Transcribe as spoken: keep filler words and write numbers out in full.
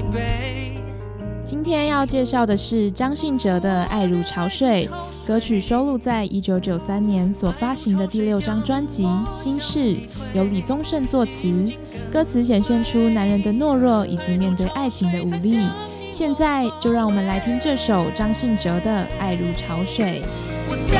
今天要介绍的是张信哲的《爱如潮水》，歌曲收录在一九九三年所发行的第六张专辑《心事》，由李宗盛作词，歌词显现出男人的懦弱以及面对爱情的无力。现在就让我们来听这首张信哲的《爱如潮水》。